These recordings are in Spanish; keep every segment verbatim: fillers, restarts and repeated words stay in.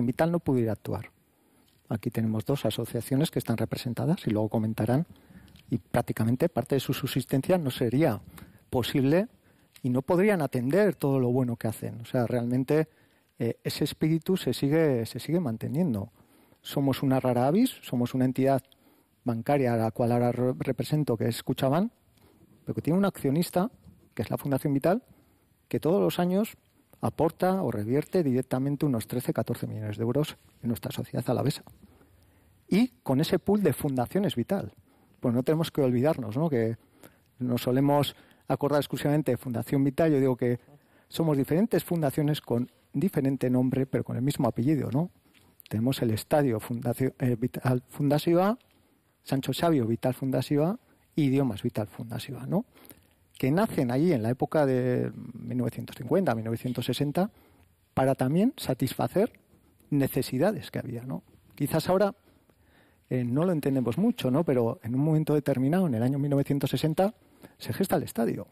Vital no pudiera actuar. Aquí tenemos dos asociaciones que están representadas y luego comentarán, y prácticamente parte de su subsistencia no sería posible y no podrían atender todo lo bueno que hacen. O sea, realmente eh, ese espíritu se sigue, se sigue manteniendo. Somos una rara avis, somos una entidad bancaria a la cual ahora re- represento, que es Kutxabank, pero que tiene un accionista, que es la Fundación Vital, que todos los años aporta o revierte directamente unos trece a catorce millones de euros en nuestra sociedad alavesa. Y con ese pool de fundaciones Vital. Pues no tenemos que olvidarnos, ¿no?, que nos solemos acordar exclusivamente de Fundación Vital. Yo digo que somos diferentes fundaciones con diferente nombre, pero con el mismo apellido, ¿no? Tenemos el Estadio Fundación, eh, Vital Fundazioa, Sancho Xavier Vital Fundazioa y Idiomas Vital Fundazioa, ¿no?, que nacen allí en la época de mil novecientos cincuenta, mil novecientos sesenta, para también satisfacer necesidades que había, ¿no? Quizás ahora eh, no lo entendemos mucho, ¿no?, pero en un momento determinado, en el año mil novecientos sesenta, se gesta el estadio.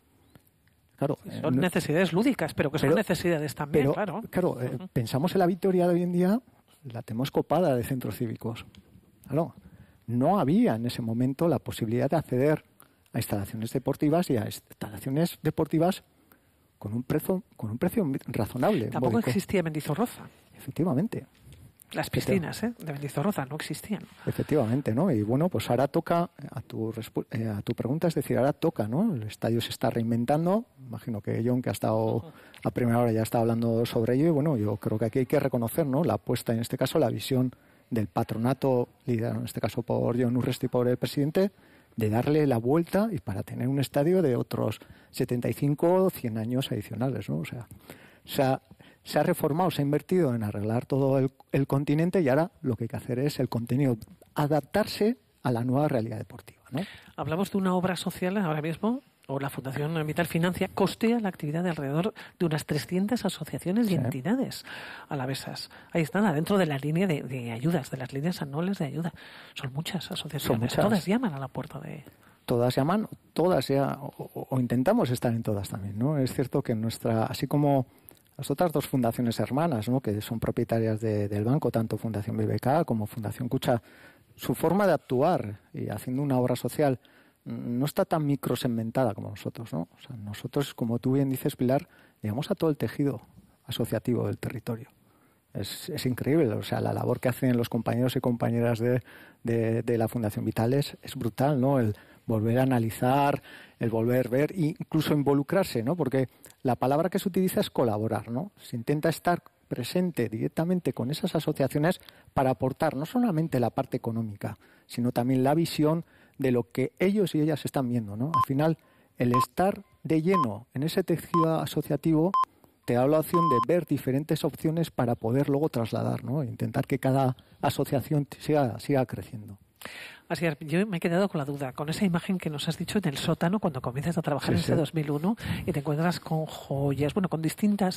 Claro, son eh, necesidades lúdicas, pero que son pero, necesidades también, pero, claro. Claro, eh, uh-huh. Pensamos en la Vitoria de hoy en día, la tenemos copada de centros cívicos. Claro, no había en ese momento la posibilidad de acceder a instalaciones deportivas y a instalaciones deportivas con un precio con un precio razonable. Tampoco módico. Existía Mendizorroza. Efectivamente. Las piscinas ¿eh? de Mendizorroza no existían. Efectivamente, ¿no? Y bueno, pues ahora toca, a tu, respu- eh, a tu pregunta, es decir, ahora toca, ¿no? El estadio se está reinventando. Imagino que John, que ha estado a primera hora, ya está hablando sobre ello. Y bueno, yo creo que aquí hay que reconocer, ¿no?, la apuesta, en este caso, la visión del patronato, liderado en este caso por John Urresti y por el presidente, de darle la vuelta y para tener un estadio de otros setenta y cinco o cien años adicionales, ¿no? O sea, se ha, se ha reformado, se ha invertido en arreglar todo el, el continente y ahora lo que hay que hacer es el contenido, adaptarse a la nueva realidad deportiva, ¿no? Hablamos de una obra social ahora mismo, o la Fundación Vital Financia, costea la actividad de alrededor de unas trescientas asociaciones y sí. entidades alavesas. Ahí están, adentro de la línea de, de ayudas, de las líneas anuales de ayuda. Son muchas asociaciones, Son muchas. Todas llaman a la puerta de... Todas llaman, todas ya, o, o intentamos estar en todas también, ¿no? Es cierto que nuestra, así como las otras dos fundaciones hermanas, ¿no?, que son propietarias de, del banco, tanto Fundación B B K como Fundación Kutxa, su forma de actuar y haciendo una obra social no está tan microsegmentada como nosotros, ¿no? O sea, nosotros, como tú bien dices, Pilar, llegamos a todo el tejido asociativo del territorio. Es, es increíble, o sea, la labor que hacen los compañeros y compañeras de, de, de la Fundación Vital es, es brutal, ¿no? El volver a analizar, el volver a ver, e incluso involucrarse, ¿no? Porque la palabra que se utiliza es colaborar, ¿no? Se intenta estar presente directamente con esas asociaciones para aportar no solamente la parte económica, sino también la visión de lo que ellos y ellas están viendo, ¿no? Al final, el estar de lleno en ese tejido asociativo te da la opción de ver diferentes opciones para poder luego trasladar, ¿no? Intentar que cada asociación siga, siga creciendo. Así es, yo me he quedado con la duda, con esa imagen que nos has dicho en el sótano cuando comienzas a trabajar sí, en ese sí. dos mil uno y te encuentras con joyas, bueno, con distintas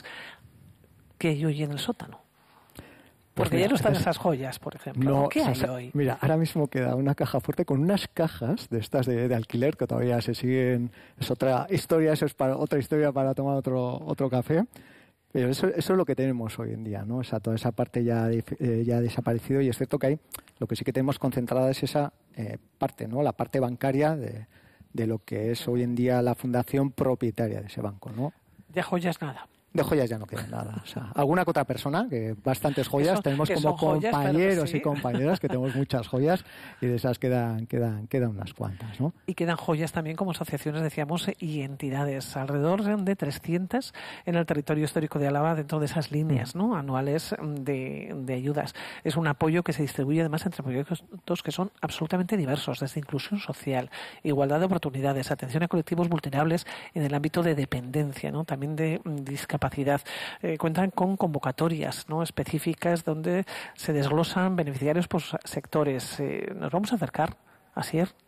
que hay hoy en el sótano. Porque pues mira, ya no están es, esas joyas, por ejemplo. No, ¿Qué o hay sea, hoy? Mira, ahora mismo queda una caja fuerte con unas cajas de estas de, de alquiler que todavía se siguen. Es otra historia, eso es para otra historia para tomar otro otro café. Pero eso, eso es lo que tenemos hoy en día, ¿no? O sea, toda esa parte ya, eh, ya ha desaparecido y es cierto que hay, lo que sí que tenemos concentrada es esa eh, parte, ¿no? La parte bancaria de, de lo que es hoy en día la fundación propietaria de ese banco, ¿no? De joyas nada. De joyas ya no queda nada. O sea, alguna que otra persona, que bastantes joyas, Eso, tenemos como joyas, compañeros sí. y compañeras que tenemos muchas joyas y de esas quedan, quedan, quedan unas cuantas, ¿no? Y quedan joyas también como asociaciones, decíamos, y entidades, alrededor de trescientas en el territorio histórico de Álava dentro de esas líneas, ¿no?, anuales de, de ayudas. Es un apoyo que se distribuye además entre proyectos que son absolutamente diversos, desde inclusión social, igualdad de oportunidades, atención a colectivos vulnerables en el ámbito de dependencia, ¿no?, también de discapacidad. Eh, cuentan con convocatorias, ¿no?, específicas donde se desglosan beneficiarios por sectores. Eh, nos vamos a acercar, Asier,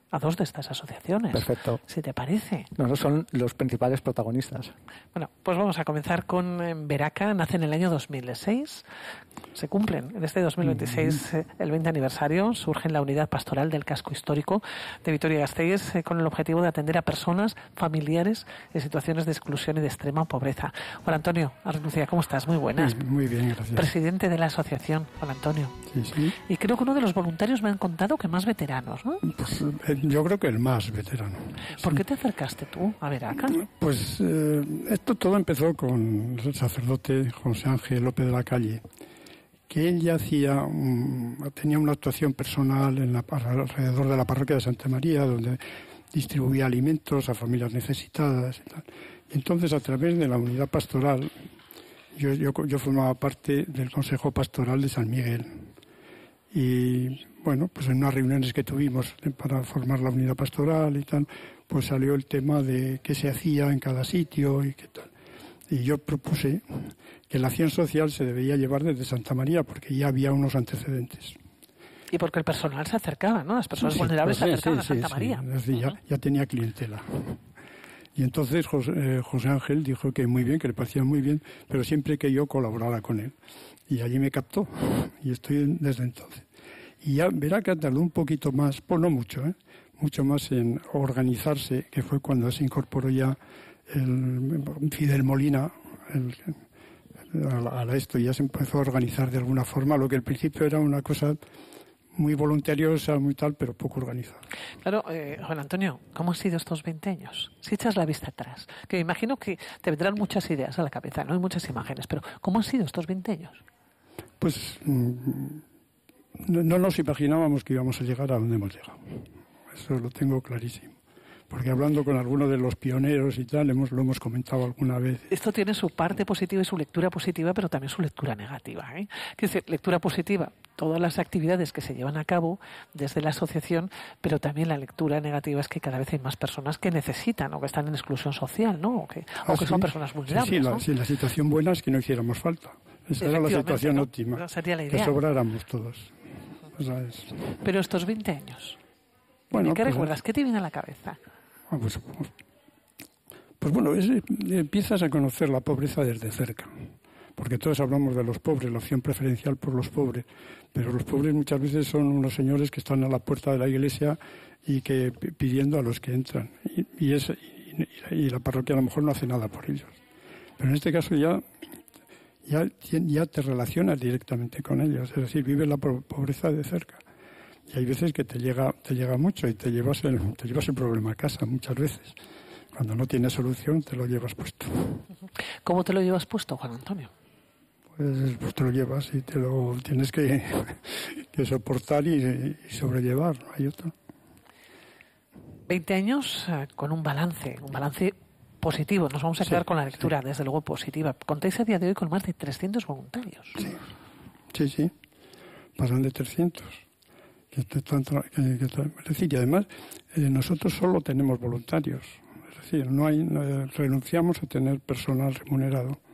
a dos de estas asociaciones. Perfecto. Si te parece. No, no son los principales protagonistas. Bueno, pues vamos a comenzar con eh, Veraca. Nace en el año dos mil seis. Se cumplen en este dos mil veintiséis eh, el veinte aniversario. Surge en la unidad pastoral del casco histórico de Vitoria-Gasteiz eh, con el objetivo de atender a personas, familiares en situaciones de exclusión y de extrema pobreza. Juan Antonio Arrenucía, ¿cómo estás? Muy buenas. Muy, muy bien, gracias. Presidente de la asociación, Juan Antonio. Sí, sí. Y creo que uno de los voluntarios me han contado que más veteranos, ¿no? Pues, eh, yo creo que el más veterano. ¿Por Sí. qué te acercaste tú a Veraca? Pues eh, esto todo empezó con el sacerdote José Ángel López de la Calle, que él ya hacía un- tenía una actuación personal en la, alrededor de la parroquia de Santa María, donde distribuía alimentos a familias necesitadas y tal. Y entonces, a través de la unidad pastoral, yo, yo, yo formaba parte del Consejo Pastoral de San Miguel. Y bueno, pues en unas reuniones que tuvimos para formar la unidad pastoral y tal, pues salió el tema de qué se hacía en cada sitio y qué tal. Y yo propuse que la acción social se debía llevar desde Santa María, porque ya había unos antecedentes. Y porque el personal se acercaba, ¿no? Las personas Sí, vulnerables pues se sí, acercaban sí, a Santa sí, María. sí. Es decir, ya, ya tenía clientela. Y entonces José, eh, José Ángel dijo que muy bien, que le parecía muy bien, pero siempre que yo colaborara con él. Y allí me captó, y estoy desde entonces. Y ya verá que tardó un poquito más, pues no mucho, ¿eh? mucho más en organizarse, que fue cuando se incorporó ya el Fidel Molina el, a, a esto, y ya se empezó a organizar de alguna forma, lo que al principio era una cosa muy voluntariosa, muy tal, pero poco organizada. Claro, eh, Juan Antonio, ¿cómo han sido estos veinte años? Si echas la vista atrás, que me imagino que te vendrán muchas ideas a la cabeza, no hay muchas imágenes, pero ¿cómo han sido estos veinte años? Pues mm, no, no nos imaginábamos que íbamos a llegar a donde hemos llegado. Eso lo tengo clarísimo. Porque hablando con algunos de los pioneros y tal, hemos, lo hemos comentado alguna vez. Esto tiene su parte positiva y su lectura positiva, pero también su lectura negativa. ¿eh? Es decir, lectura positiva, todas las actividades que se llevan a cabo desde la asociación, pero también la lectura negativa es que cada vez hay más personas que necesitan o que están en exclusión social, ¿no? O que, Ah, o que sí. son personas vulnerables. Sí, sí, la, ¿no? sí, la situación buena es que no hiciéramos falta. Esa era la Efectivamente, situación ¿no? óptima. Esa sería la Que idea. sobráramos todos. Esa es. Pero estos veinte años, Bueno, ¿qué pues, recuerdas? ¿Qué te viene a la cabeza? ah, pues, pues, pues bueno, es, eh, empiezas a conocer la pobreza desde cerca. Porque todos hablamos de los pobres, la opción preferencial por los pobres. Pero los pobres muchas veces son unos señores que están a la puerta de la iglesia y que p- pidiendo a los que entran. Y, y, es, y, y la parroquia a lo mejor no hace nada por ellos. Pero en este caso ya, ya, ya te relacionas directamente con ellos. Es decir, vives la po- pobreza de cerca. Y hay veces que te llega, te llega mucho y te llevas el, te llevas el problema a casa muchas veces. Cuando no tienes solución, te lo llevas puesto. ¿Cómo te lo llevas puesto, Juan Antonio? Pues, pues te lo llevas y te lo tienes que, que soportar y, y sobrellevar, no hay otra. veinte años eh, con un balance, un balance positivo. Nos vamos a quedar Sí, con la lectura, desde luego positiva. Contáis a día de hoy con más de trescientos voluntarios. Sí, sí, pasan de trescientos. Que te están tra- que- que tra- es decir, y además eh, nosotros solo tenemos voluntarios. Es decir, no hay, no, eh, renunciamos a tener personal remunerado.